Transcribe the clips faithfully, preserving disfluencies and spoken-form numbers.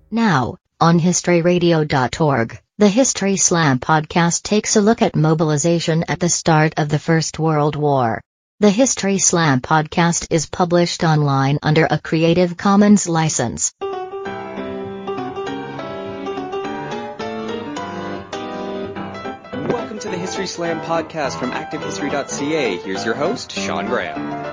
Now, on history radio dot org, the History Slam podcast takes a look at mobilization at the start of the First World War. The History Slam podcast is published online under a Creative Commons license. Welcome to the History Slam podcast from active history dot c a. Here's your host, Sean Graham.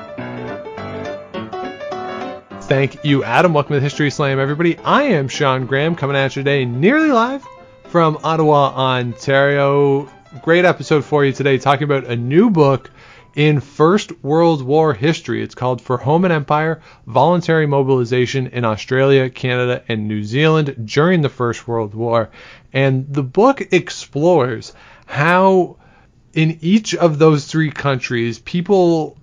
Thank you, Adam. Welcome to History Slam, everybody. I am Sean Graham, coming at you today nearly live from Ottawa, Ontario. Great episode for you today, talking about a new book in First World War history. It's called For Home and Empire, Voluntary Mobilization in Australia, Canada, and New Zealand During the First World War. And the book explores how in each of those three countries, people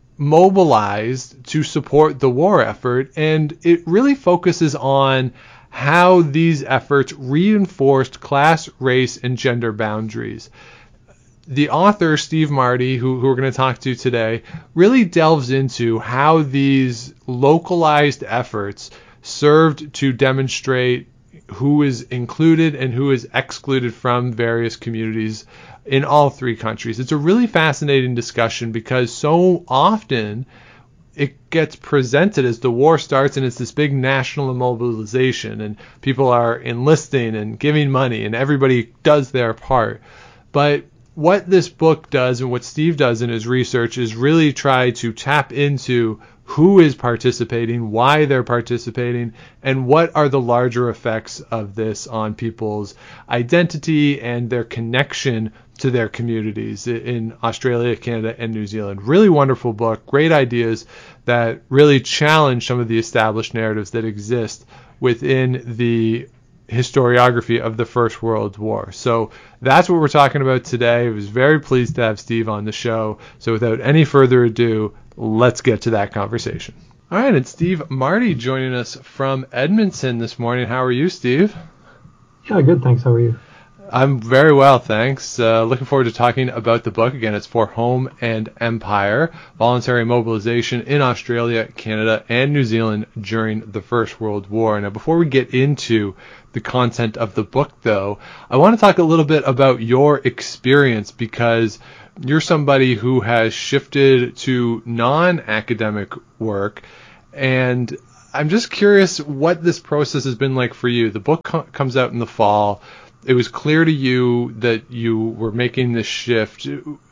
mobilized to support the war effort, and it really focuses on how these efforts reinforced class, race, and gender boundaries. The author, Steve Marty, who, who we're going to talk to today, really delves into how these localized efforts served to demonstrate who is included and who is excluded from various communities in all three countries. It's a really fascinating discussion because so often it gets presented as the war starts and it's this big national mobilization and people are enlisting and giving money and everybody does their part. But what this book does and what Steve does in his research is really try to tap into who is participating, why they're participating, and what are the larger effects of this on people's identity and their connection to their communities in Australia, Canada, and New Zealand. Really wonderful book, great ideas that really challenge some of the established narratives that exist within the historiography of the First World War. So that's what we're talking about today. I was very pleased to have Steve on the show. So without any further ado, let's get to that conversation. All right, it's Steve Marty joining us from Edmonton this morning. How are you, Steve? Yeah, good, thanks. How are you? I'm very well, thanks. Uh, looking forward to talking about the book. Again, it's For Home and Empire, Voluntary Mobilization in Australia, Canada, and New Zealand During the First World War. Now, before we get into the content of the book, though, I want to talk a little bit about your experience because you're somebody who has shifted to non-academic work, and I'm just curious what this process has been like for you. The book co- comes out in the fall. It was clear to you that you were making this shift.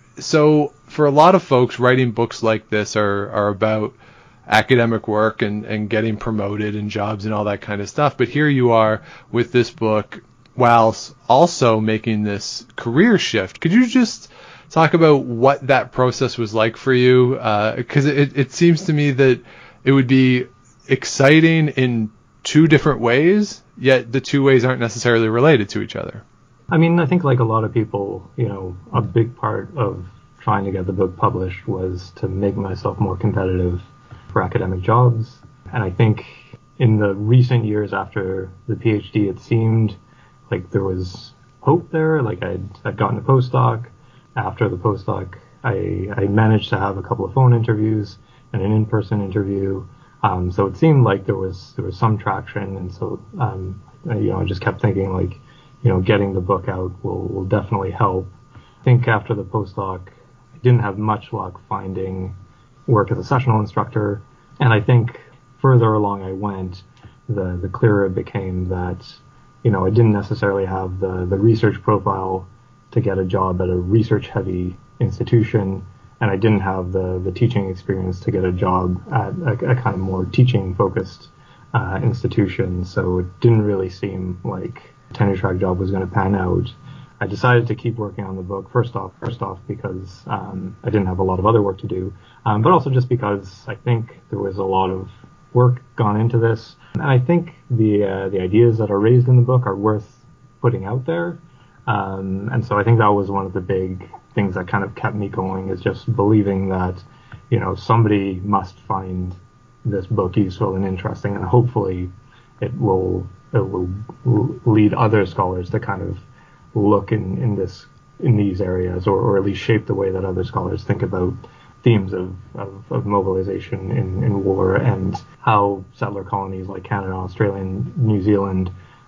So for a lot of folks, writing books like this are, are about academic work and, and getting promoted and jobs and all that kind of stuff. But here you are with this book whilst also making this career shift. Could you just talk about what that process was like for you? Because uh, it, it seems to me that it would be exciting in two different ways, yet the two ways aren't necessarily related to each other. I mean, I think like a lot of people, you know, a big part of trying to get the book published was to make myself more competitive for academic jobs. And I think in the recent years after the PhD, it seemed like there was hope there. Like I'd, I'd gotten a postdoc. After the postdoc, I, I managed to have a couple of phone interviews and an in-person interview. Um, so it seemed like there was there was some traction, and so um, you know I just kept thinking like, you know, getting the book out will will definitely help. I think after the postdoc, I didn't have much luck finding work as a sessional instructor, and I think further along I went, the the clearer it became that, you know, I didn't necessarily have the the research profile to get a job at a research heavy institution. And I didn't have the, the teaching experience to get a job at a, a kind of more teaching-focused uh, institution. So it didn't really seem like a tenure-track job was going to pan out. I decided to keep working on the book, first off, first off because um, I didn't have a lot of other work to do, um, but also just because I think there was a lot of work gone into this. And I think the uh, the ideas that are raised in the book are worth putting out there. Um, and so I think that was one of the big things that kind of kept me going, is just believing that, you know, somebody must find this book useful and interesting, and hopefully it will it will lead other scholars to kind of look in, in this in these areas, or, or at least shape the way that other scholars think about themes of, of, of mobilization in, in war and how settler colonies like Canada, Australia, and New Zealand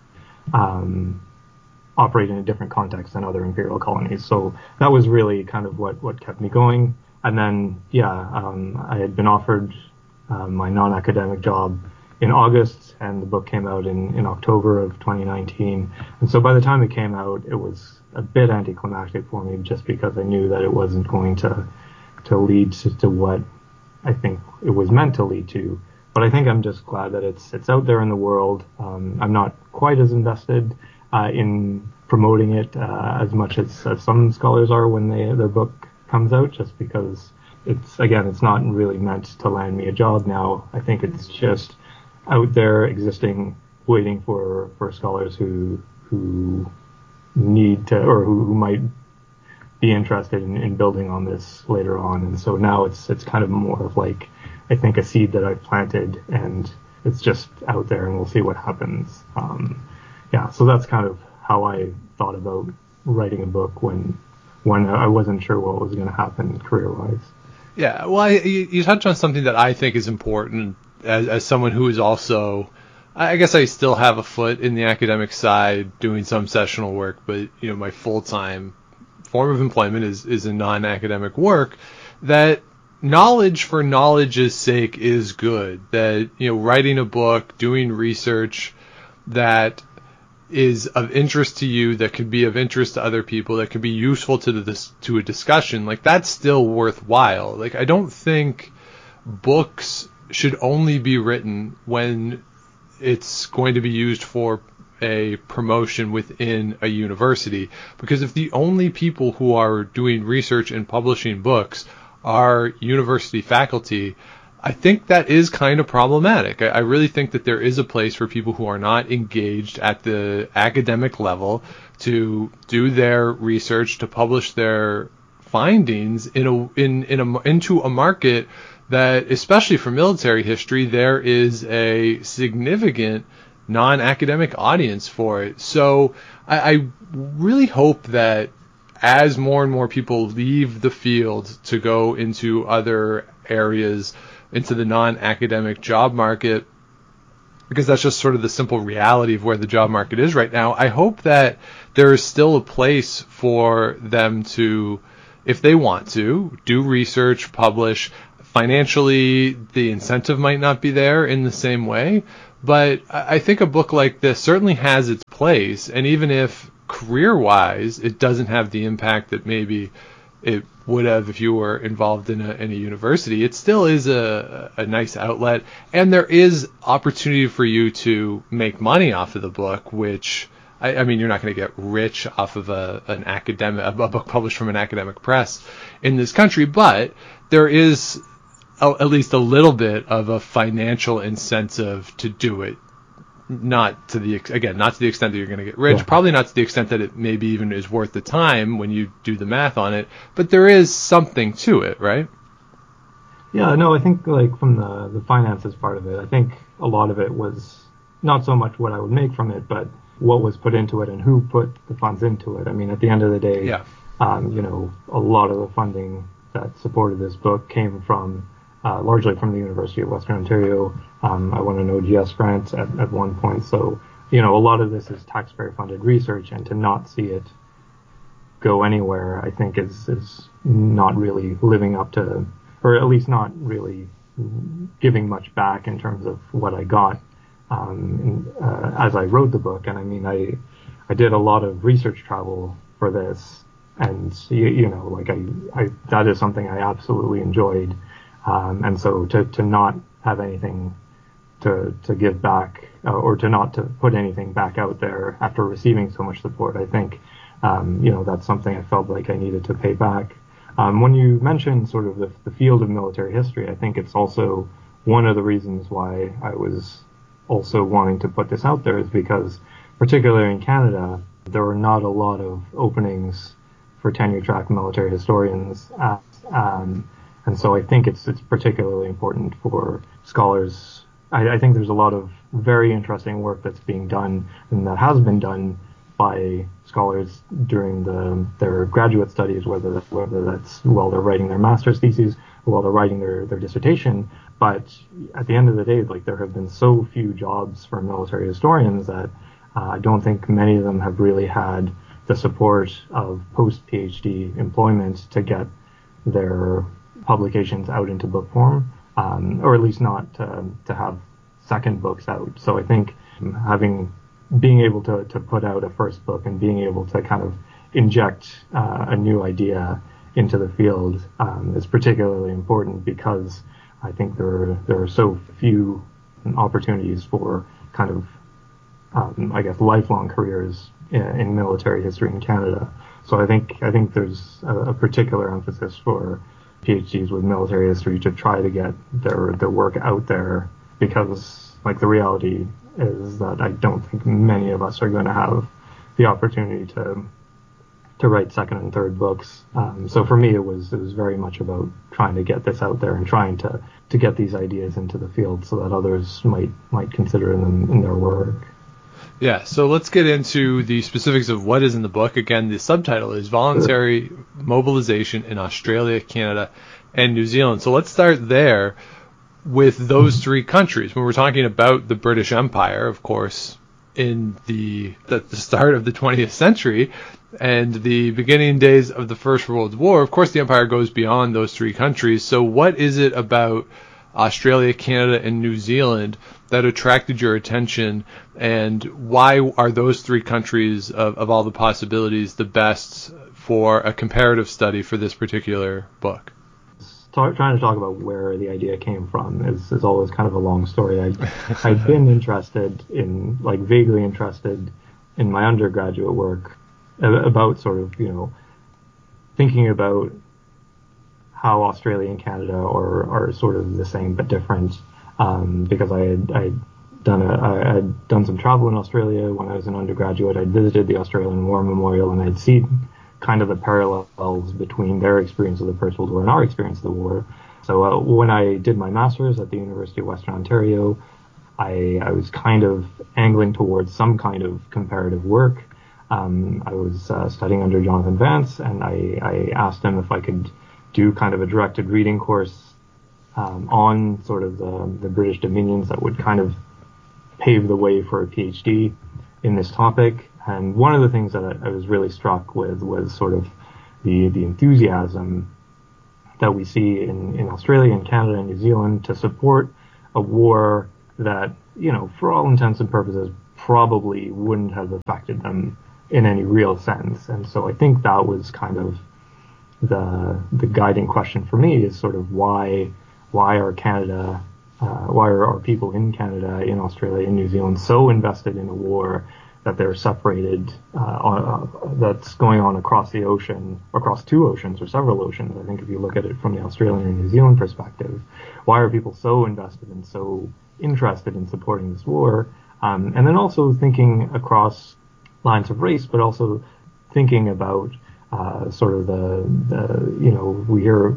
um, operate in a different context than other imperial colonies. So that was really kind of what, what kept me going. And then, yeah, um, I had been offered uh, my non-academic job in August, and the book came out in, in October of twenty nineteen. And so by the time it came out, it was a bit anticlimactic for me, just because I knew that it wasn't going to to lead to, to what I think it was meant to lead to. But I think I'm just glad that it's it's out there in the world. Um, I'm not quite as invested uh, in promoting it uh, as much as, as some scholars are when they, their book comes out, just because it's, again, it's not really meant to land me a job now. I think it's just out there existing, waiting for, for scholars who who need to, or who, who might be interested in, in building on this later on. And so now it's it's kind of more of like, I think, a seed that I've planted, and it's just out there, and we'll see what happens. Um, yeah, so that's kind of how I thought about writing a book when when I wasn't sure what was going to happen career-wise. Yeah, well, I, you, you touched on something that I think is important as, as someone who is also, I guess I still have a foot in the academic side doing some sessional work, but, you know, my full-time form of employment is, is in non-academic work, that knowledge for knowledge's sake is good. That, you know, writing a book, doing research that is of interest to you, that could be of interest to other people, that could be useful to the to a discussion, like, that's still worthwhile. Like, I don't think books should only be written when it's going to be used for a promotion within a university, because if the only people who are doing research and publishing books are university faculty, I think that is kind of problematic. I, I really think that there is a place for people who are not engaged at the academic level to do their research, to publish their findings in a in in a into a market that, especially for military history, there is a significant non-academic audience for it. So I, I really hope that as more and more people leave the field to go into other areas, into the non-academic job market, because that's just sort of the simple reality of where the job market is right now, I hope that there is still a place for them to, if they want to, do research, publish. Financially, the incentive might not be there in the same way, but I think a book like this certainly has its place, and even if career-wise it doesn't have the impact that maybe it would have if you were involved in a, in a university, it still is a, a nice outlet, and there is opportunity for you to make money off of the book, which, I, I mean, you're not going to get rich off of a, an academic, a book published from an academic press in this country, but there is a, at least a little bit of a financial incentive to do it. Not to the, again, not to the extent that you're going to get rich, yeah. Probably not to the extent that it maybe even is worth the time when you do the math on it, but there is something to it, right? Yeah, no, I think, like, from the, the finances part of it, I think a lot of it was not so much what I would make from it, but what was put into it and who put the funds into it. I mean, at the end of the day, yeah. um, you know, a lot of the funding that supported this book came from Uh, largely from the University of Western Ontario. Um, I won an O G S grant at, at one point. So, you know, a lot of this is taxpayer-funded research, and to not see it go anywhere, I think is, is not really living up to, or at least not really giving much back in terms of what I got um, in, uh, as I wrote the book. And I mean, I, I did a lot of research travel for this, and, you, you know, like I, I, that is something I absolutely enjoyed. Um, and so to, to not have anything to to give back, uh, or to not to put anything back out there after receiving so much support, I think, um, you know, that's something I felt like I needed to pay back. Um, when you mentioned sort of the, the field of military history, I think it's also one of the reasons why I was also wanting to put this out there, is because, particularly in Canada, there were not a lot of openings for tenure-track military historians at, um, and so I think it's it's particularly important for scholars. I, I think there's a lot of very interesting work that's being done and that has been done by scholars during the their graduate studies, whether that's, whether that's while they're writing their master's theses, while they're writing their, their dissertation. But at the end of the day, like, there have been so few jobs for military historians that uh, I don't think many of them have really had the support of post-PhD employment to get their publications out into book form, um, or at least not to, to have second books out. So I think having, being able to, to put out a first book and being able to kind of inject uh, a new idea into the field um, is particularly important, because I think there are, there are so few opportunities for kind of, um, I guess, lifelong careers in, in military history in Canada. So I think I think there's a, a particular emphasis for PhDs with military history to try to get their their work out there, because, like, the reality is that I don't think many of us are going to have the opportunity to to write second and third books. Um, so for me, it was it was very much about trying to get this out there and trying to, to get these ideas into the field so that others might might consider them in their work. Yeah, so let's get into the specifics of what is in the book. Again, the subtitle is Voluntary Mobilization in Australia, Canada, and New Zealand. So let's start there with those three countries. When we're talking about the British Empire, of course, in the at the start of the twentieth century and the beginning days of the First World War, of course, the empire goes beyond those three countries. So what is it about Australia, Canada, and New Zealand that attracted your attention, and why are those three countries, of, of all the possibilities, the best for a comparative study for this particular book? Talk, trying to talk about where the idea came from is, is always kind of a long story. I, I'd been interested in, like, vaguely interested in my undergraduate work about sort of, you know, thinking about how Australia and Canada are, are sort of the same but different, um, because I had I'd done a I had done some travel in Australia when I was an undergraduate. I'd visited the Australian War Memorial, and I'd seen kind of the parallels between their experience of the First World War and our experience of the war. So uh, when I did my master's at the University of Western Ontario, I, I was kind of angling towards some kind of comparative work. Um, I was uh, studying under Jonathan Vance, and I, I asked him if I could do kind of a directed reading course um, on sort of the, the British Dominions that would kind of pave the way for a PhD in this topic. And one of the things that I, I was really struck with was sort of the, the enthusiasm that we see in, in Australia and Canada and New Zealand to support a war that, you know, for all intents and purposes, probably wouldn't have affected them in any real sense. And so I think that was kind of the the guiding question for me, is sort of why why are Canada, uh, why are, are people in Canada, in Australia, in New Zealand so invested in a war that they're separated, uh, on, uh, that's going on across the ocean, across two oceans or several oceans. I think if you look at it from the Australian and New Zealand perspective, why are people so invested and so interested in supporting this war? Um, and then also thinking across lines of race, but also thinking about uh, sort of the, the, you know, we hear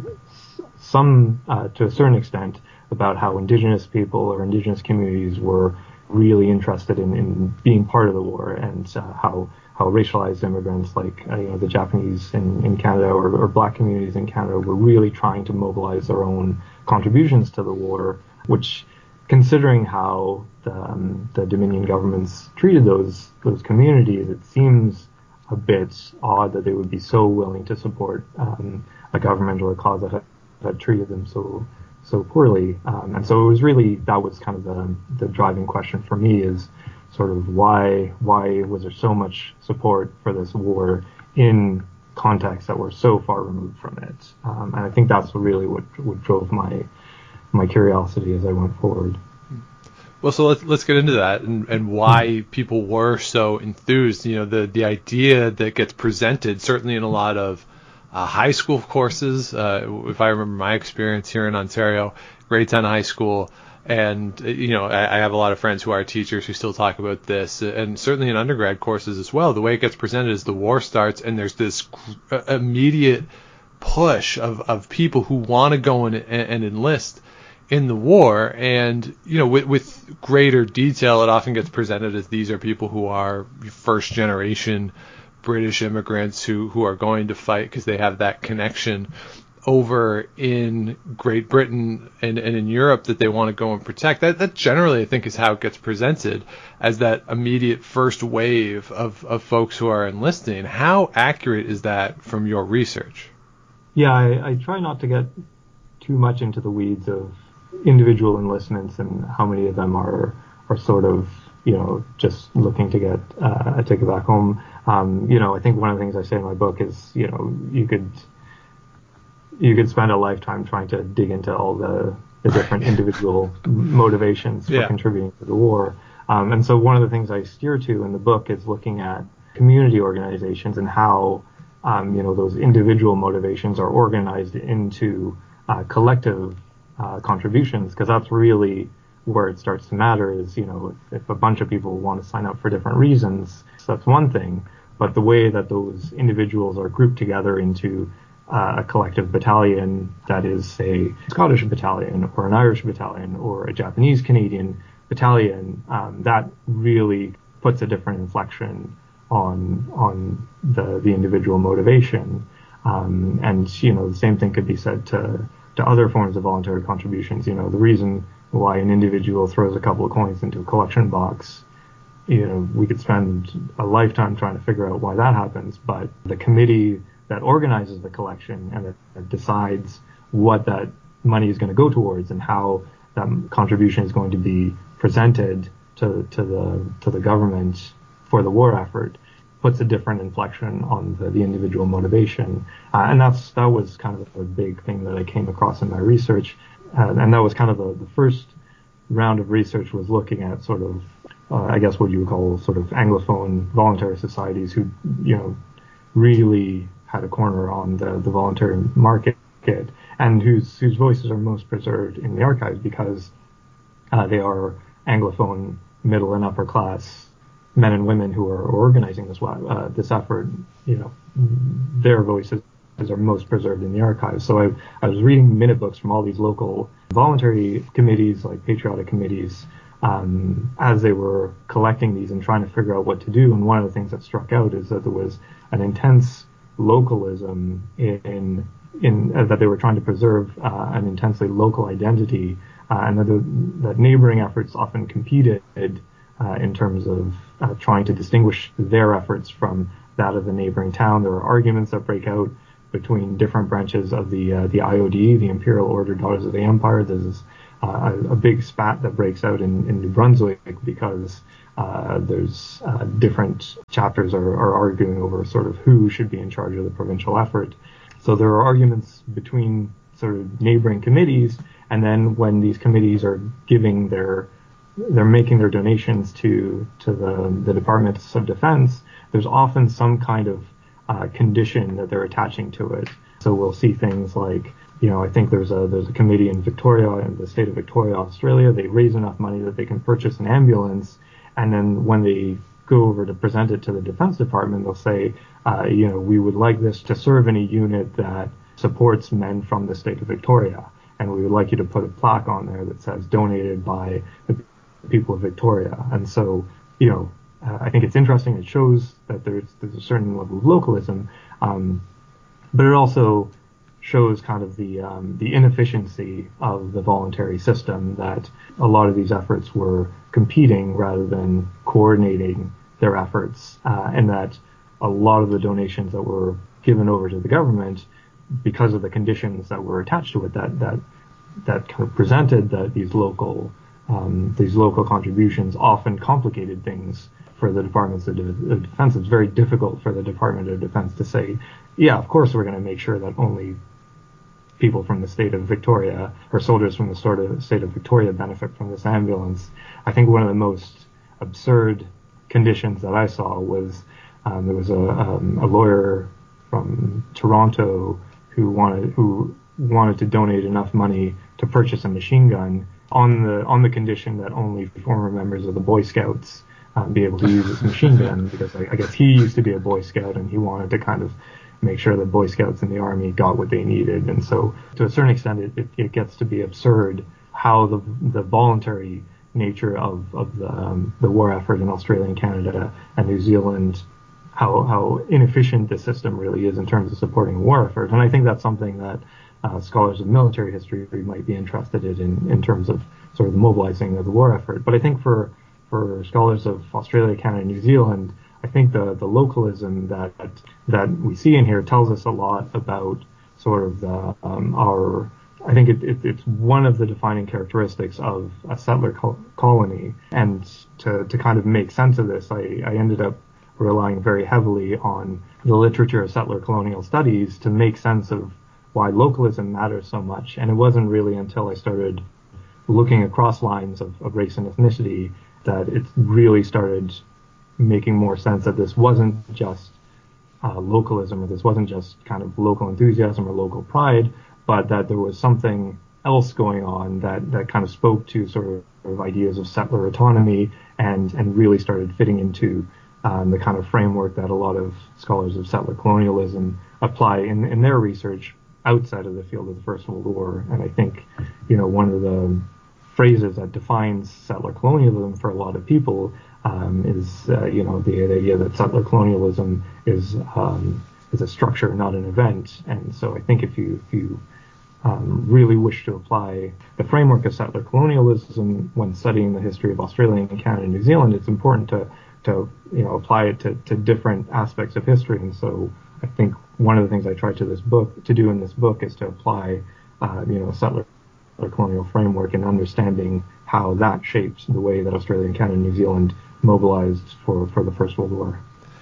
some, uh, to a certain extent, about how Indigenous people or Indigenous communities were really interested in, in being part of the war, and uh, how how racialized immigrants like uh, you know the Japanese in, in Canada or, or Black communities in Canada were really trying to mobilize their own contributions to the war, which, considering how the, um, the Dominion governments treated those those communities, it seems a bit odd that they would be so willing to support um, a government or a cause that had, that treated them so so poorly. Um, and so it was really, that was kind of the, the driving question for me, is sort of why why was there so much support for this war in contexts that were so far removed from it. Um, and I think that's really what, what drove my my curiosity as I went forward. Well, so let's let's get into that, and, and why people were so enthused. You know, the the idea that gets presented, certainly in a lot of uh, high school courses. Uh, if I remember my experience here in Ontario, grade ten high school, and you know, I, I have a lot of friends who are teachers who still talk about this, and certainly in undergrad courses as well. The way it gets presented is the war starts, and there's this immediate push of of people who want to go in and, and enlist in the war, and you know, with, with greater detail, it often gets presented as these are people who are first generation British immigrants who, who are going to fight because they have that connection over in Great Britain and, and in Europe that they want to go and protect. That that generally, I think, is how it gets presented, as that immediate first wave of, of folks who are enlisting. How accurate is that from your research? Yeah, I, I try not to get too much into the weeds of individual enlistments and how many of them are are sort of, you know, just looking to get uh, a ticket back home. Um, you know, I think one of the things I say in my book is, you know, you could you could spend a lifetime trying to dig into all the, the different individual motivations for yeah. contributing to the war. Um, and so one of the things I steer to in the book is looking at community organizations and how, um, you know, those individual motivations are organized into uh, collective uh, contributions, because that's really where it starts to matter is, you know, if, if a bunch of people want to sign up for different reasons, so that's one thing. But the way that those individuals are grouped together into uh, a collective battalion that is, say, a Scottish battalion or an Irish battalion or a Japanese Canadian battalion, um, that really puts a different inflection on on the the individual motivation. Um, and, you know, the same thing could be said to to other forms of voluntary contributions. You know, the reason why an individual throws a couple of coins into a collection box, you know, we could spend a lifetime trying to figure out why that happens, but the committee that organizes the collection and that, that decides what that money is going to go towards and how that contribution is going to be presented to, to the to the government for the war effort puts a different inflection on the, the individual motivation. Uh, and that's that was kind of a big thing that I came across in my research. Uh, and that was kind of the, the first round of research was looking at sort of, uh, I guess what you would call sort of Anglophone voluntary societies who, you know, really had a corner on the, the voluntary market and whose whose voices are most preserved in the archives because uh, they are Anglophone middle and upper class men and women who are organizing this uh, this effort. You know, their voices are most preserved in the archives. So I, I was reading minute books from all these local voluntary committees, like patriotic committees, um, as they were collecting these and trying to figure out what to do. And one of the things that struck out is that there was an intense localism in, in uh, that they were trying to preserve uh, an intensely local identity, uh, and that, the, that neighboring efforts often competed uh, in terms of uh, trying to distinguish their efforts from that of the neighboring town. There are arguments that break out between different branches of the uh, the I O D, the Imperial Order Daughters of the Empire. There's uh, a, a big spat that breaks out in, in New Brunswick because uh, there's uh, different chapters are, are arguing over sort of who should be in charge of the provincial effort. So there are arguments between sort of neighboring committees, and then when these committees are giving their they're making their donations to to the the Departments of Defense, there's often some kind of Uh, condition that they're attaching to it. So we'll see things like, you know, I think there's a there's a committee in Victoria, in the state of Victoria, Australia. They raise enough money that they can purchase an ambulance, and then when they go over to present it to the Defense Department, they'll say, uh, you know, we would like this to serve in a unit that supports men from the state of Victoria, and we would like you to put a plaque on there that says donated by the people of Victoria. And so, you know, Uh, I think it's interesting. It shows that there's there's a certain level of localism, um, but it also shows kind of the um, the inefficiency of the voluntary system, that a lot of these efforts were competing rather than coordinating their efforts, uh, and that a lot of the donations that were given over to the government, because of the conditions that were attached to it, that that that kind of presented that these local um, these local contributions often complicated things for the Departments of De- Defense. It's very difficult for the Department of Defense to say, yeah, of course we're going to make sure that only people from the state of Victoria or soldiers from the sort of state of Victoria benefit from this ambulance. I think one of the most absurd conditions that I saw was um, there was a, um, a lawyer from Toronto who wanted who wanted to donate enough money to purchase a machine gun on the on the condition that only former members of the Boy Scouts Um, be able to use this machine gun, because I, I guess he used to be a Boy Scout and he wanted to kind of make sure that Boy Scouts in the Army got what they needed. And so to a certain extent it, it, it gets to be absurd how the the voluntary nature of, of the, um, the war effort in Australia and Canada and New Zealand, how how inefficient the system really is in terms of supporting a war effort. And I think that's something that uh, scholars of military history might be interested in, in terms of sort of the mobilizing of the war effort. But I think for for scholars of Australia, Canada, and New Zealand, I think the, the localism that that we see in here tells us a lot about sort of the, um, our, I think it, it, it's one of the defining characteristics of a settler co- colony. And to, to kind of make sense of this, I, I ended up relying very heavily on the literature of settler colonial studies to make sense of why localism matters so much. And it wasn't really until I started looking across lines of, of race and ethnicity that it really started making more sense that this wasn't just uh, localism, or this wasn't just kind of local enthusiasm or local pride, but that there was something else going on that, that kind of spoke to sort of, sort of ideas of settler autonomy and, and really started fitting into um, the kind of framework that a lot of scholars of settler colonialism apply in, in their research outside of the field of the First World War. And I think, you know, one of the phrases that defines settler colonialism for a lot of people um, is, uh, you know, the, the idea that settler colonialism is um, is a structure, not an event. And so I think if you if you um, really wish to apply the framework of settler colonialism when studying the history of Australia and Canada and New Zealand, it's important to to you know apply it to, to different aspects of history. And so I think one of the things I tried to this book to do in this book is to apply uh, you know settler or colonial framework and understanding how that shaped the way that Australia and Canada and New Zealand mobilized for, for the First World War.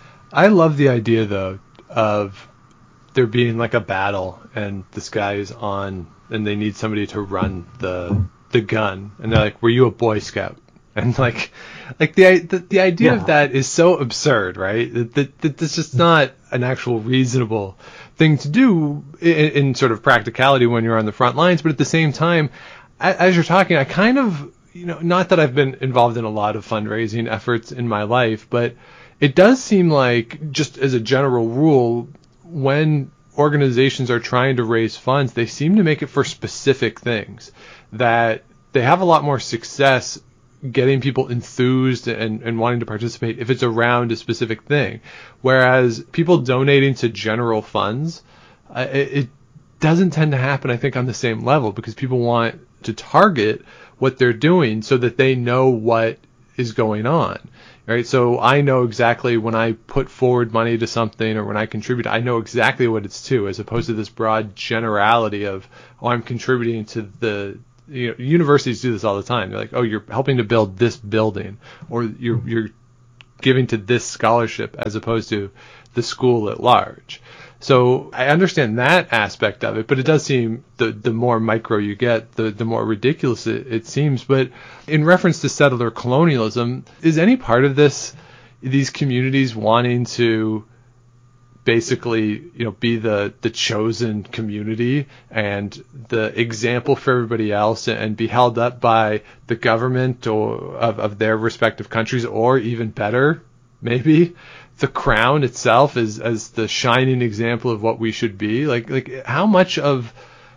I love the idea, though, of there being like a battle and this guy is on and they need somebody to run the the gun. And they're like, were you a Boy Scout? And like, like the the, the idea yeah. of that is so absurd, right? That, that, that that's just not an actual reasonable thing to do in, in sort of practicality when you're on the front lines. But at the same time, as you're talking, I kind of, you know, not that I've been involved in a lot of fundraising efforts in my life, but it does seem like, just as a general rule, when organizations are trying to raise funds, they seem to make it for specific things, that they have a lot more success getting people enthused and, and wanting to participate if it's around a specific thing. Whereas people donating to general funds, uh, it, it doesn't tend to happen, I think, on the same level, because people want to target what they're doing so that they know what is going on. Right? So I know exactly when I put forward money to something or when I contribute, I know exactly what it's to, as opposed to this broad generality of, oh, I'm contributing to the, you know, universities do this all the time. They're like, oh, you're helping to build this building, or you're you're giving to this scholarship, as opposed to the school at large. So I understand that aspect of it, but it does seem the the more micro you get, the the more ridiculous it, it seems. But in reference to settler colonialism, is any part of this these communities wanting to basically, you know, be the, the chosen community and the example for everybody else, and be held up by the government or of, of their respective countries, or even better, maybe the crown itself is as the shining example of what we should be? Like, like how much of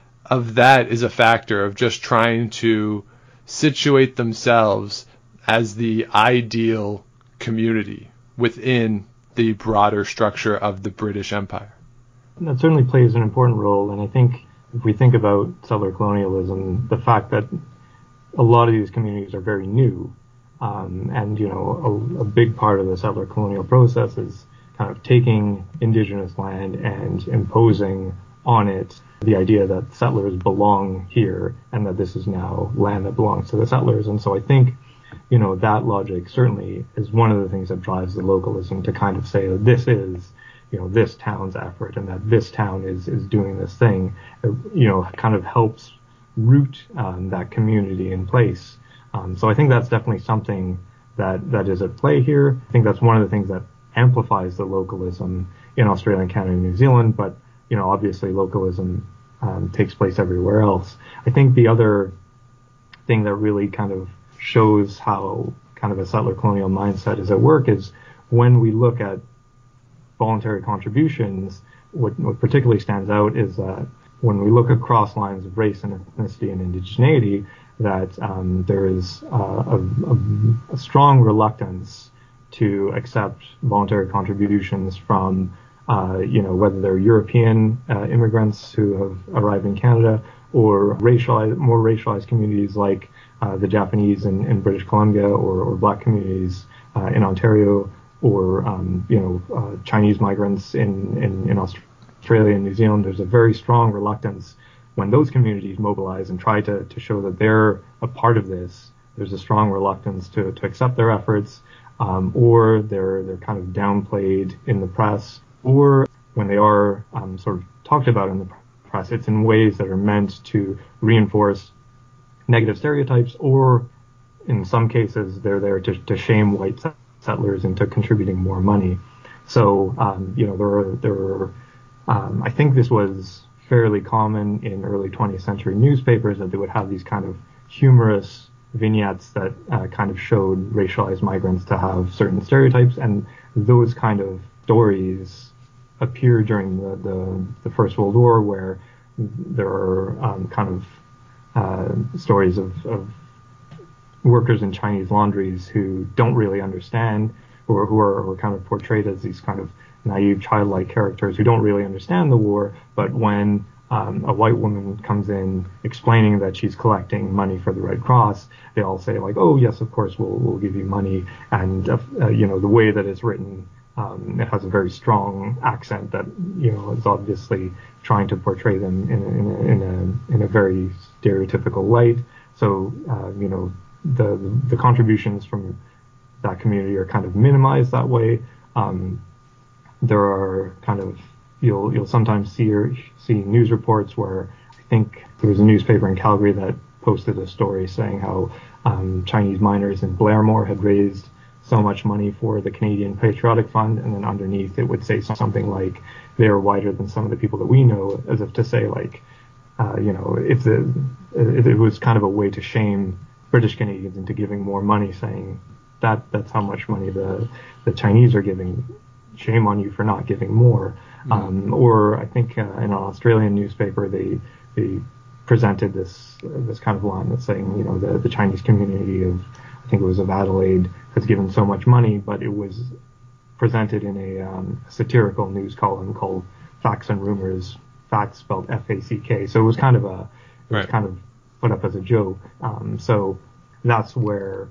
of that is a factor of just trying to situate themselves as the ideal community within the broader structure of the British Empire? That certainly plays an important role, and I think if we think about settler colonialism, the fact that a lot of these communities are very new, um, and you know, a, a big part of the settler colonial process is kind of taking indigenous land and imposing on it the idea that settlers belong here and that this is now land that belongs to the settlers. And so I think, you know, that logic certainly is one of the things that drives the localism, to kind of say that this is, you know, this town's effort and that this town is, is doing this thing, it, you know, kind of helps root um, that community in place. Um, so I think that's definitely something that, that is at play here. I think that's one of the things that amplifies the localism in Australia and Canada and New Zealand, but, you know, obviously localism um, takes place everywhere else. I think the other thing that really kind of shows how kind of a settler colonial mindset is at work is when we look at voluntary contributions, what, what particularly stands out is that when we look across lines of race and ethnicity and indigeneity, that um, there is uh, a, a, a strong reluctance to accept voluntary contributions from uh, you know, whether they're European uh, immigrants who have arrived in Canada or racialized, more racialized communities like uh, the Japanese in, in British Columbia, or, or black communities uh, in Ontario, or um, you know, uh, Chinese migrants in, in, in Australia and New Zealand. There's a very strong reluctance when those communities mobilize and try to, to show that they're a part of this. There's a strong reluctance to, to accept their efforts, um, or they're they're kind of downplayed in the press, or when they are um, sort of talked about in the press, it's in ways that are meant to reinforce negative stereotypes, or in some cases they're there to, to shame white settlers into contributing more money. So um, you know, there are there are um, I think this was fairly common in early twentieth century newspapers, that they would have these kind of humorous vignettes that uh, kind of showed racialized migrants to have certain stereotypes, and those kind of stories appear during the, the, the First World War, where there are um, kind of uh, stories of, of workers in Chinese laundries who don't really understand, or who are, who are kind of portrayed as these kind of naive, childlike characters who don't really understand the war, but when um, a white woman comes in explaining that she's collecting money for the Red Cross, they all say like, "Oh yes, of course we'll we'll give you money," and uh, uh, you know, the way that it's written, um, it has a very strong accent that, you know, is obviously trying to portray them in a, in a, in a, in a very stereotypical light. So uh, you know, the the contributions from that community are kind of minimized that way. Um, there are kind of, you'll you'll sometimes see or see news reports where, I think there was a newspaper in Calgary that posted a story saying how um, Chinese miners in Blairmore had raised so much money for the Canadian Patriotic Fund, and then underneath it would say something like, "They're whiter than some of the people that we know," as if to say like, uh, you know, if the if it was kind of a way to shame British Canadians into giving more money, saying that that's how much money the the Chinese are giving. Shame on you for not giving more. Mm-hmm. Um, or I think uh, in an Australian newspaper, they they presented this uh, this kind of line that's saying, you know, the, the Chinese community of, I think it was of Adelaide, has given so much money, but it was presented in a um, satirical news column called Facts and Rumors, facts spelled F A C K. So it was kind of a, it was right. kind of put up as a joke. Um, so that's where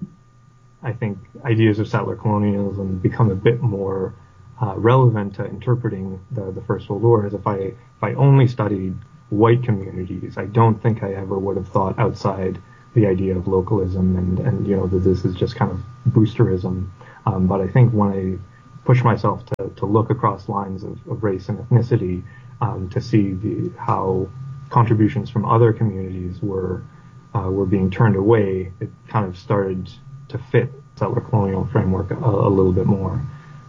I think ideas of settler colonialism become a bit more Uh, relevant to interpreting the, the First World War. As if I if I only studied white communities, I don't think I ever would have thought outside the idea of localism and, and you know, that this is just kind of boosterism. Um, but I think when I push myself to, to look across lines of, of race and ethnicity, um, to see the how contributions from other communities were uh, were being turned away, it kind of started to fit settler colonial framework a, a little bit more.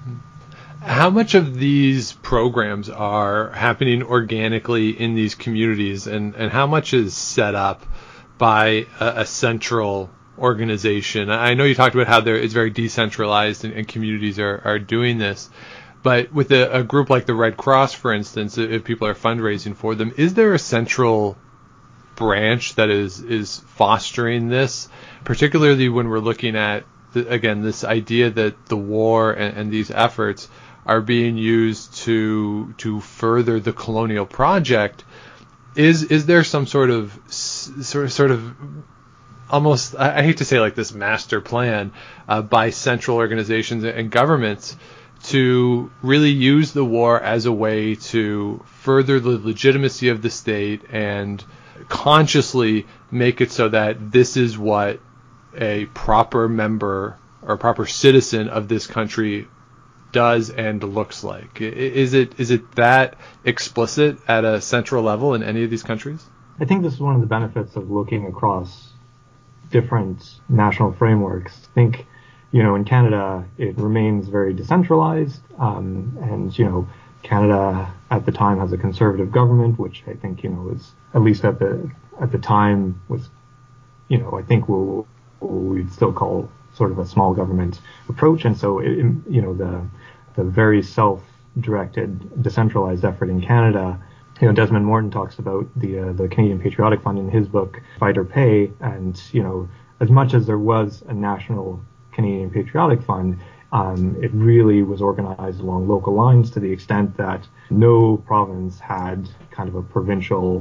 How much of these programs are happening organically in these communities, and, and how much is set up by a, a central organization? I know you talked about how there it's very decentralized and, and communities are, are doing this, but with a, a group like the Red Cross, for instance, if people are fundraising for them, is there a central branch that is, is fostering this, particularly when we're looking at, the, again, this idea that the war and, and these efforts are being used to to further the colonial project? Is is there some sort of sort of, sort of almost, I hate to say like this master plan uh, by central organizations and governments to really use the war as a way to further the legitimacy of the state and consciously make it so that this is what a proper member or proper citizen of this country does and looks like? Is it is it that explicit at a central level in any of these countries? I think this is one of the benefits of looking across different national frameworks. I think, you know, in Canada, it remains very decentralized, um, and, you know, Canada at the time has a conservative government, which I think, you know, was, at least at the at the time, was, you know, I think we'll, we'd still call sort of a small government approach. And so, it, you know, the the very self-directed, decentralized effort in Canada, you know, Desmond Morton talks about the uh, the Canadian Patriotic Fund in his book, Fight or Pay. And, you know, as much as there was a national Canadian Patriotic Fund, Um, it really was organized along local lines to the extent that no province had kind of a provincial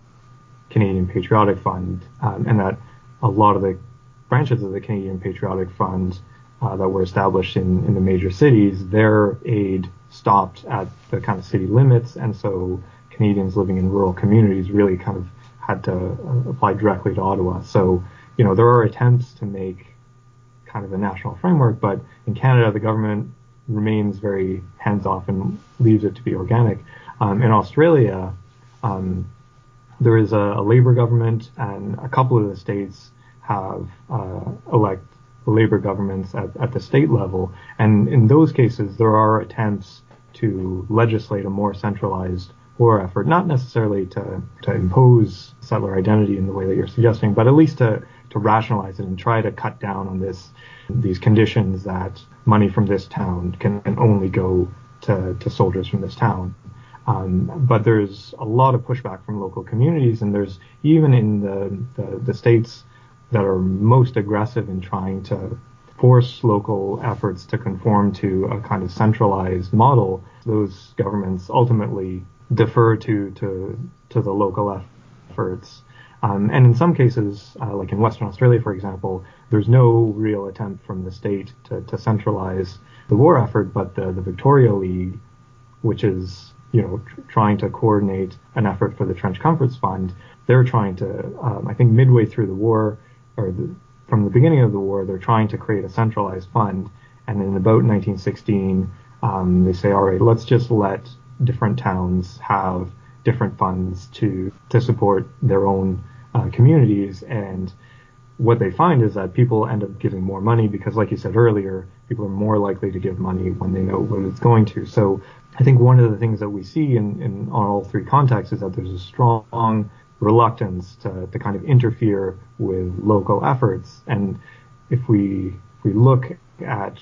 Canadian Patriotic Fund, um, and that a lot of the branches of the Canadian Patriotic Fund uh, that were established in, in the major cities, their aid stopped at the kind of city limits, and so Canadians living in rural communities really kind of had to uh, apply directly to Ottawa. So, you know, there are attempts to make kind of a national framework, but in Canada, the government remains very hands-off and leaves it to be organic. Um, in Australia, um, there is a, a Labour government, and a couple of the states have uh, elect Labour governments at, at the state level. And in those cases, there are attempts to legislate a more centralized war effort, not necessarily to, to impose settler identity in the way that you're suggesting, but at least to to rationalize it and try to cut down on this, these conditions that money from this town can, can only go to, to soldiers from this town. Um, but there's a lot of pushback from local communities, and there's even in the, the, the states that are most aggressive in trying to force local efforts to conform to a kind of centralized model, those governments ultimately defer to, to, to the local efforts. Um, and in some cases, uh, like in Western Australia, for example, there's no real attempt from the state to, to centralize the war effort, but the, the Victoria League, which is, you know, tr- trying to coordinate an effort for the Trench Comforts Fund, they're trying to, um, I think midway through the war, or the, from the beginning of the war, they're trying to create a centralized fund. And in about nineteen sixteen, um, they say, all right, let's just let different towns have different funds to, to support their own uh, communities. And what they find is that people end up giving more money because, like you said earlier, people are more likely to give money when they know what it's going to. So I think one of the things that we see in, in on all three contexts is that there's a strong reluctance to, to kind of interfere with local efforts. And if we, if we look at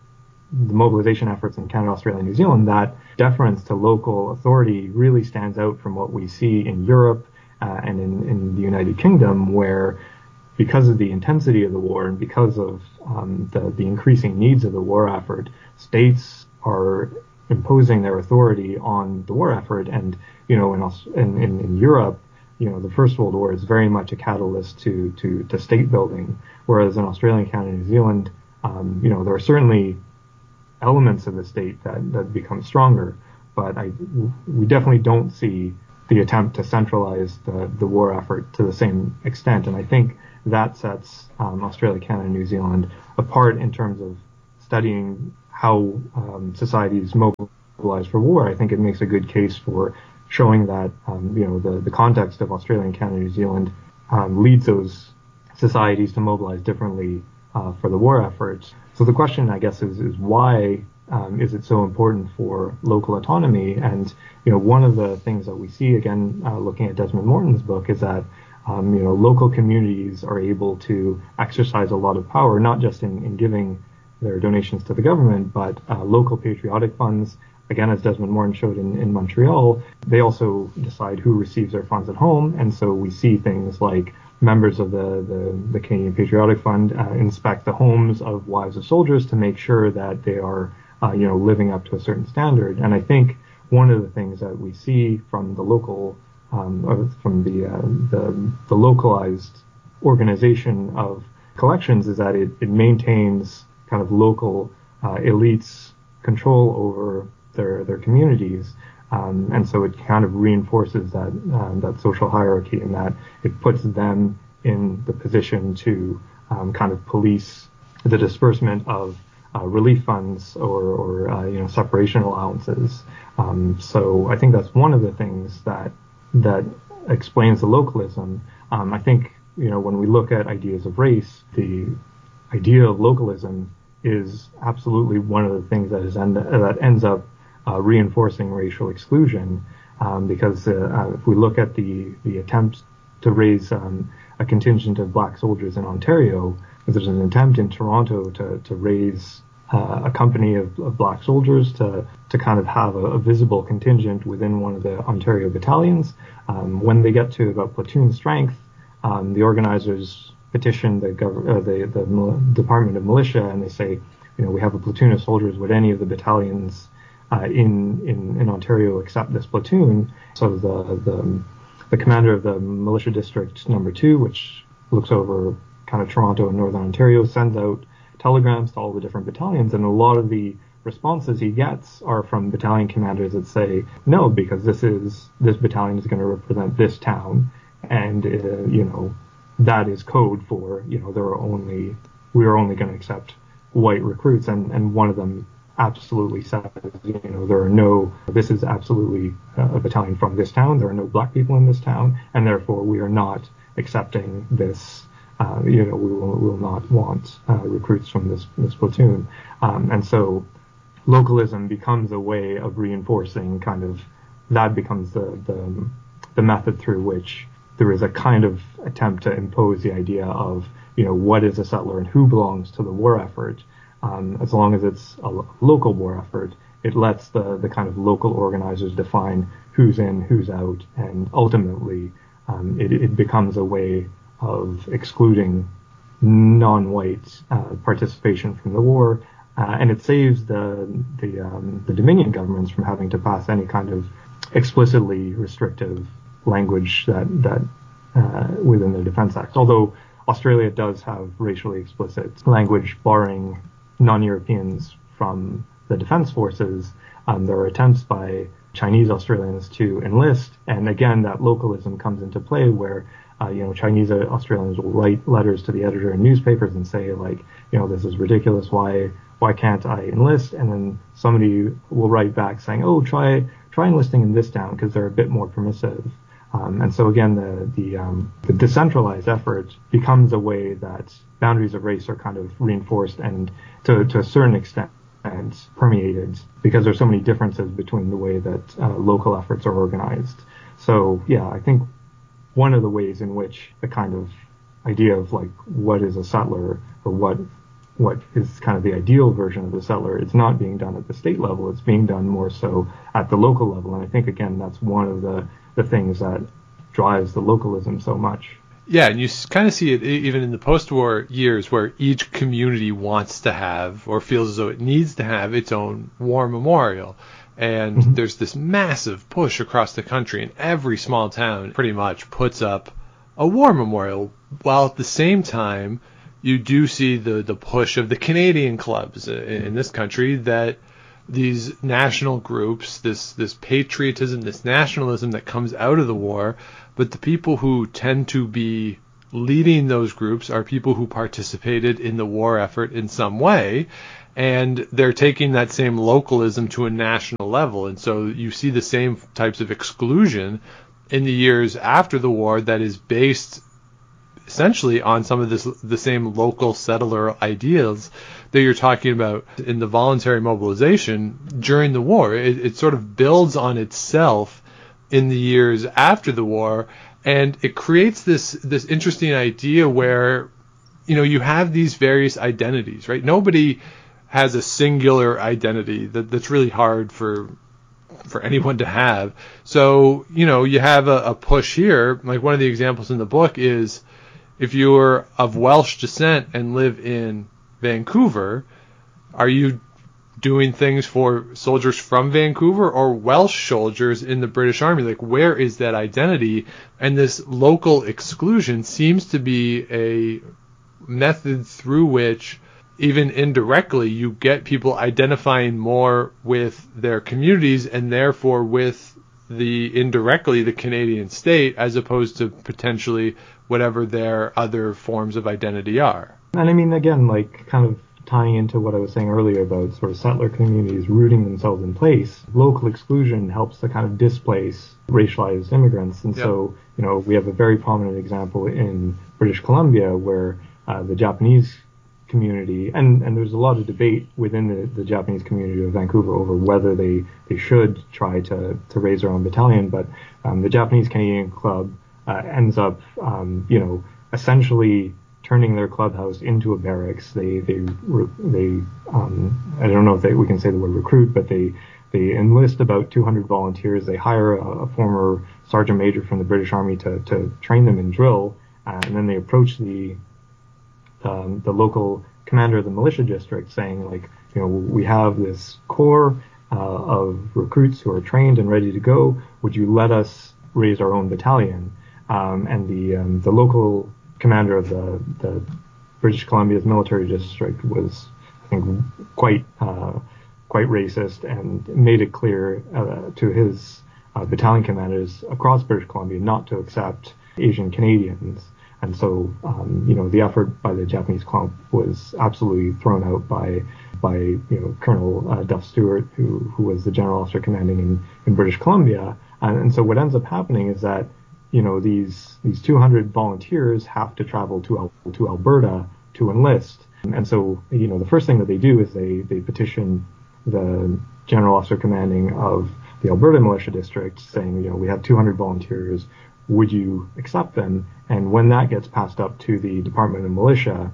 the mobilization efforts in Canada, Australia, and New Zealand, that deference to local authority really stands out from what we see in Europe uh, and in, in the United Kingdom, where because of the intensity of the war and because of um, the, the increasing needs of the war effort, states are imposing their authority on the war effort. And, you know, in, in, in Europe, you know, the First World War is very much a catalyst to, to, to state building, whereas in Australia, Canada, and New Zealand, um, you know, there are certainly elements of the state that, that become stronger, but I, we definitely don't see the attempt to centralize the, the war effort to the same extent. And I think that sets um, Australia, Canada, and New Zealand apart in terms of studying how um, societies mobilize for war. I think it makes a good case for showing that, um, you know, the, the context of Australia and Canada and New Zealand um, leads those societies to mobilize differently uh, for the war efforts. So the question, I guess, is, is why um, is it so important for local autonomy? And, you know, one of the things that we see, again, uh, looking at Desmond Morton's book, is that, um, you know, local communities are able to exercise a lot of power, not just in, in giving their donations to the government, but uh, local patriotic funds. Again, as Desmond Morton showed in, in Montreal, they also decide who receives their funds at home. And so we see things like members of the, the, the Canadian Patriotic Fund uh, inspect the homes of wives of soldiers to make sure that they are, uh, you know, living up to a certain standard. And I think one of the things that we see from the local, um, or from the, uh, the the localized organization of collections is that it, it maintains kind of local uh, elites' control over their their communities. Um, and so it kind of reinforces that um, that social hierarchy, and that it puts them in the position to um, kind of police the disbursement of uh, relief funds or, or uh, you know, separation allowances. Um, so I think that's one of the things that that explains the localism. Um, I think, you know, when we look at ideas of race, the idea of localism is absolutely one of the things that is end, that ends up Uh, reinforcing racial exclusion, um, because uh, uh, if we look at the the attempts to raise um, a contingent of black soldiers in Ontario, there's an attempt in Toronto to to raise uh, a company of, of black soldiers to to kind of have a, a visible contingent within one of the Ontario battalions. Um, when they get to about platoon strength, um, the organizers petition the, gov- uh, the the Department of Militia, and they say, you know, we have a platoon of soldiers. Would any of the battalions uh, in, in in Ontario accept this platoon? So the the the commander of the militia district number two, which looks over kind of Toronto and Northern Ontario, sends out telegrams to all the different battalions, and a lot of the responses he gets are from battalion commanders that say no, because this is this battalion is going to represent this town, and uh, you know, that is code for, you know, there are only we are only going to accept white recruits, and and one of them absolutely says, you know, there are no, this is absolutely a battalion from this town, there are no black people in this town, and therefore we are not accepting this, uh, you know, we will, we will not want uh, recruits from this, this platoon. Um, and so localism becomes a way of reinforcing kind of, that becomes the, the, the method through which there is a kind of attempt to impose the idea of, you know, what is a settler and who belongs to the war effort. Um, as long as it's a lo- local war effort, it lets the, the kind of local organizers define who's in, who's out, and ultimately um, it, it becomes a way of excluding non-white uh, participation from the war, uh, and it saves the the, um, the Dominion governments from having to pass any kind of explicitly restrictive language that that uh, within the Defence Act. Although Australia does have racially explicit language barring non-Europeans from the defense forces, um, there are attempts by Chinese Australians to enlist, and again that localism comes into play where uh, you know, Chinese Australians will write letters to the editor in newspapers and say, like, you know, this is ridiculous, why why can't I enlist? And then somebody will write back saying, oh, try try enlisting in this town because they're a bit more permissive. Um, and so again, the the, um, the decentralized effort becomes a way that boundaries of race are kind of reinforced and to, to a certain extent and permeated because there's so many differences between the way that uh, local efforts are organized. So yeah, I think one of the ways in which the kind of idea of like what is a settler or what what is kind of the ideal version of the settler, it's not being done at the state level, it's being done more so at the local level. And I think, again, that's one of the, the things that drives the localism so much. Yeah, and you kind of see it even in the post-war years where each community wants to have or feels as though it needs to have its own war memorial. And mm-hmm. there's this massive push across the country, and every small town pretty much puts up a war memorial, while at the same time you do see the, the push of the Canadian clubs in, in this country, that these national groups, this this patriotism, this nationalism that comes out of the war, but the people who tend to be leading those groups are people who participated in the war effort in some way, and they're taking that same localism to a national level. And so you see the same types of exclusion in the years after the war that is based essentially on some of this the same local settler ideas that you're talking about in the voluntary mobilization during the war. It, it sort of builds on itself in the years after the war, and it creates this this interesting idea where, you know, you have these various identities, right? Nobody has a singular identity that, that's really hard for for anyone to have. So, you know, you have a, a push here. Like one of the examples in the book is if you're of Welsh descent and live in Vancouver, are you doing things for soldiers from Vancouver or Welsh soldiers in the British Army? Like, where is that identity? And this local exclusion seems to be a method through which, even indirectly, you get people identifying more with their communities and therefore with the indirectly the Canadian state, as opposed to potentially whatever their other forms of identity are. And I mean, again, like kind of tying into what I was saying earlier about sort of settler communities rooting themselves in place, local exclusion helps to kind of displace racialized immigrants. And yep. so, you know, we have a very prominent example in British Columbia where uh, the Japanese community, and, and there's a lot of debate within the, the Japanese community of Vancouver over whether they, they should try to, to raise their own battalion, but um, the Japanese Canadian Club uh, ends up, um, you know, essentially turning their clubhouse into a barracks. They, they, they, um, I don't know if they, we can say the word recruit, but they, they enlist about two hundred volunteers. They hire a, a former sergeant major from the British Army to, to train them in drill, uh, and then they approach the, um, the local commander of the militia district saying, like, you know, we have this corps uh, of recruits who are trained and ready to go. Would you let us raise our own battalion? Um, and the um, the local commander of the, the British Columbia's military district was, I think, quite uh, quite racist and made it clear uh, to his uh, battalion commanders across British Columbia not to accept Asian Canadians. And so, um, you know, the effort by the Japanese clump was absolutely thrown out by, by you know, Colonel uh, Duff Stewart, who who was the general officer commanding in, in British Columbia. And, and so what ends up happening is that, you know, these these two hundred volunteers have to travel to Al- to Alberta to enlist. And so, you know, the first thing that they do is they, they petition the general officer commanding of the Alberta Militia District saying, you know, we have two hundred volunteers. Would you accept them? And when that gets passed up to the Department of Militia,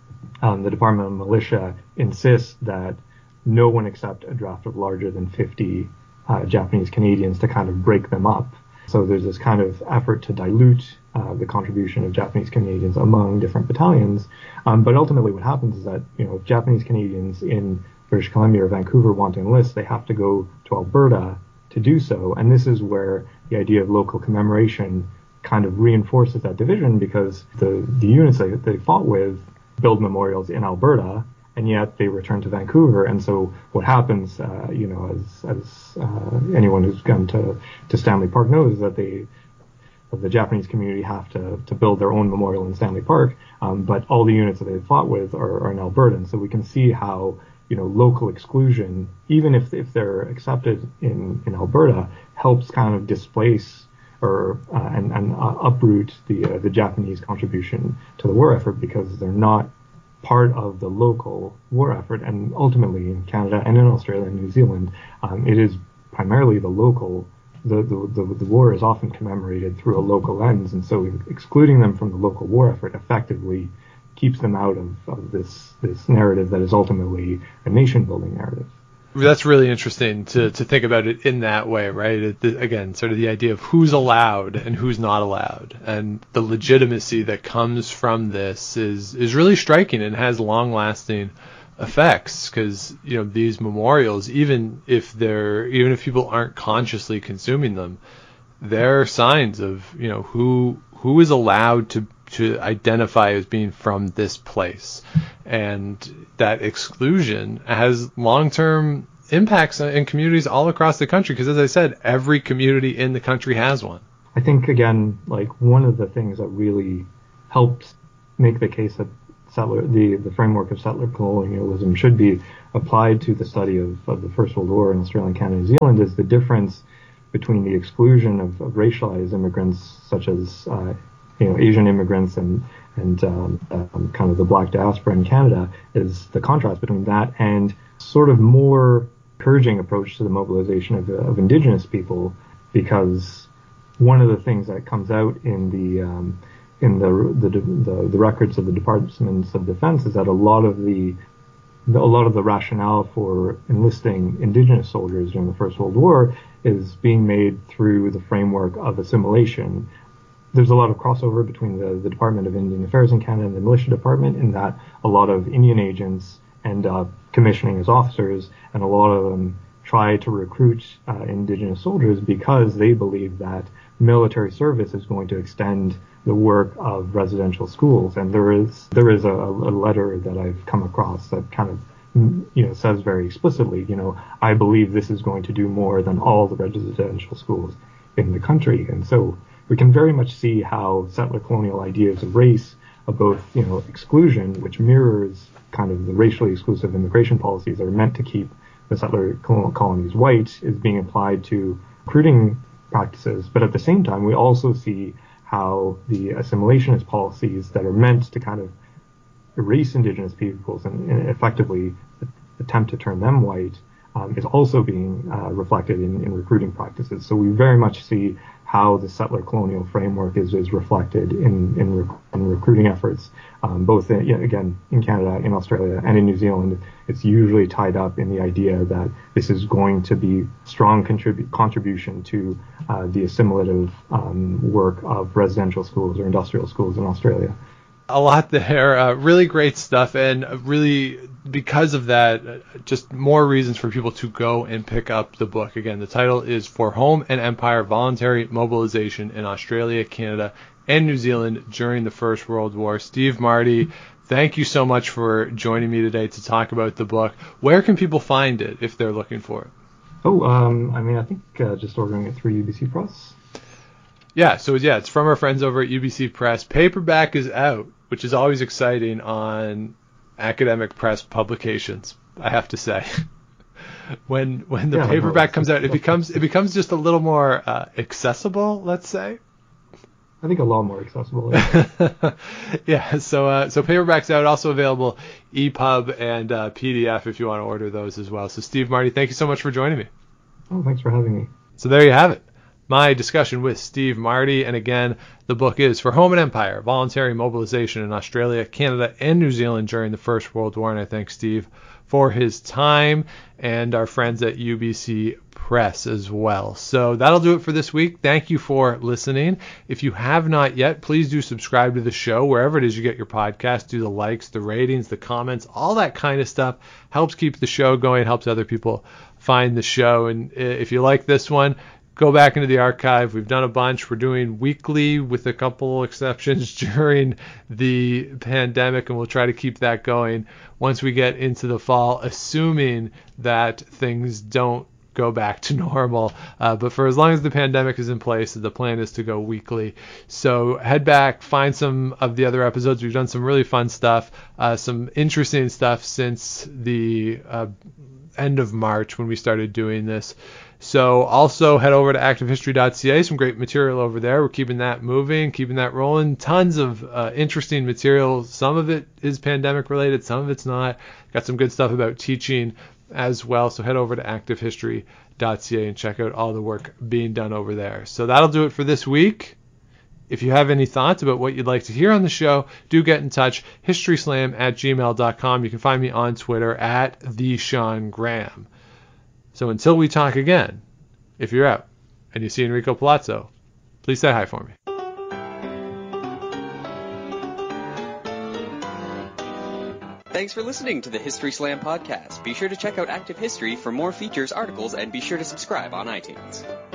um, the Department of Militia insists that no one accept a draft of larger than fifty uh, Japanese Canadians to kind of break them up. So there's this kind of effort to dilute uh, the contribution of Japanese Canadians among different battalions. Um, but ultimately what happens is that, you know, if Japanese Canadians in British Columbia or Vancouver want to enlist, they have to go to Alberta to do so. And this is where the idea of local commemoration kind of reinforces that division, because the, the units that they fought with build memorials in Alberta, and yet they return to Vancouver. And so what happens, uh, you know, as as uh, anyone who's gone to, to Stanley Park knows, is that they, the Japanese community have to, to build their own memorial in Stanley Park, um, but all the units that they fought with are, are in Alberta. And so we can see how, you know, local exclusion, even if if they're accepted in, in Alberta, helps kind of displace or uh, and, and uh, uproot the uh, the Japanese contribution to the war effort, because they're not part of the local war effort. And ultimately in Canada and in Australia and New Zealand, um, it is primarily the local, the, the, the, the war is often commemorated through a local lens. And so excluding them from the local war effort effectively keeps them out of, of this, this narrative that is ultimately a nation building narrative. That's really interesting to, to think about it in that way, right? It, the, again, sort of the idea of who's allowed and who's not allowed, and the legitimacy that comes from this is, is really striking and has long-lasting effects, because, you know, these memorials, even if they're, even if people aren't consciously consuming them, they're signs of, you know, who who is allowed to to identify as being from this place. And that exclusion has long-term impacts in communities all across the country, because, as I said, every community in the country has one. I think, again, like one of the things that really helps make the case that settler, the, the framework of settler colonialism should be applied to the study of, of the First World War in Australia, Canada, and New Zealand is the difference between the exclusion of, of racialized immigrants, such as uh, you know, Asian immigrants and and um, um, kind of the black diaspora in Canada, is the contrast between that and sort of more encouraging approach to the mobilization of, of Indigenous people, because one of the things that comes out in the um, in the, the the the records of the Departments of Defense is that a lot of the a lot of the rationale for enlisting Indigenous soldiers during the First World War is being made through the framework of assimilation. There's a lot of crossover between the, the Department of Indian Affairs in Canada and the Militia Department, in that a lot of Indian agents end up commissioning as officers, and a lot of them try to recruit uh, Indigenous soldiers because they believe that military service is going to extend the work of residential schools. And there is there is a, a letter that I've come across that kind of, you know, says very explicitly, you know, I believe this is going to do more than all the residential schools in the country. And so we can very much see how settler colonial ideas of race, of both, you know, exclusion, which mirrors kind of the racially exclusive immigration policies that are meant to keep the settler colonial colonies white, is being applied to recruiting practices. But at the same time, we also see how the assimilationist policies that are meant to kind of erase Indigenous peoples and, and effectively attempt to turn them white um, is also being uh, reflected in, in recruiting practices. So we very much see how the settler colonial framework is, is reflected in, in, rec- in recruiting efforts, um, both in, you know, again, in Canada, in Australia, and in New Zealand. It's usually tied up in the idea that this is going to be strong contribu- contribution to uh, the assimilative um, work of residential schools or industrial schools in Australia. A lot there. Uh, really great stuff, and really, because of that, uh, just more reasons for people to go and pick up the book. Again, the title is For Home and Empire, Voluntary Mobilization in Australia, Canada, and New Zealand During the First World War. Steve Marty, thank you so much for joining me today to talk about the book. Where can people find it if they're looking for it? Oh, um, I mean, I think uh, just ordering it through U B C Press. Yeah, so yeah, it's from our friends over at U B C Press. Paperback is out, which is always exciting on academic press publications, I have to say. when when the yeah, paperback no, comes out, it becomes it becomes just a little more uh, accessible, let's say. I think a lot more accessible. Yeah, yeah so uh, so paperback's out, also available E P U B and uh, P D F if you want to order those as well. So Steve Marty, thank you so much for joining me. Oh, thanks for having me. So there you have it. My discussion with Steve Marty. And again, the book is For Home and Empire, Voluntary Mobilization in Australia, Canada, and New Zealand During the First World War. And I thank Steve for his time and our friends at U B C Press as well. So that'll do it for this week. Thank you for listening. If you have not yet, please do subscribe to the show wherever it is you get your podcast. Do the likes, the ratings, the comments, all that kind of stuff. Helps keep the show going, helps other people find the show. And if you like this one, go back into the archive. We've done a bunch. We're doing weekly with a couple exceptions during the pandemic, and we'll try to keep that going once we get into the fall, assuming that things don't go back to normal. Uh, but for as long as the pandemic is in place, the plan is to go weekly. So head back, find some of the other episodes. We've done some really fun stuff, uh, some interesting stuff since the uh, end of March when we started doing this. So also head over to active history dot c a, some great material over there. We're keeping that moving, keeping that rolling. Tons of uh, interesting material. Some of it is pandemic related, some of it's not. Got some good stuff about teaching as well. So head over to active history dot c a and check out all the work being done over there. So that'll do it for this week. If you have any thoughts about what you'd like to hear on the show, do get in touch. historyslam at gmail dot com. You can find me on Twitter at the Sean Graham. So until we talk again, if you're out and you see Enrico Palazzo, please say hi for me. Thanks for listening to the History Slam podcast. Be sure to check out Active History for more features, articles, and be sure to subscribe on iTunes.